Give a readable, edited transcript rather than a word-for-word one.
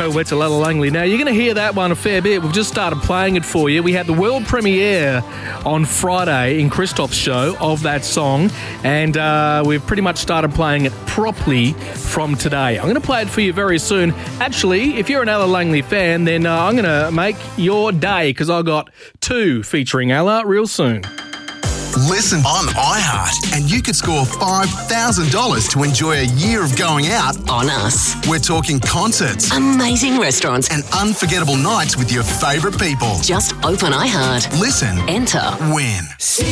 Wetzel, Ella Langley. Now, you're going to hear that one a fair bit. We've just started playing it for you. We had the world premiere on Friday in Christoph's show of that song, and we've pretty much started playing it properly from today. I'm going to play it for you very soon. Actually, if you're an Ella Langley fan, then I'm going to make your day, because I got 2 featuring Ella real soon. Listen on iHeart, and you could score $5,000 to enjoy a year of going out On us. We're talking concerts Amazing restaurants. and unforgettable nights with your favourite people. Just open iHeart. Listen, Enter. win.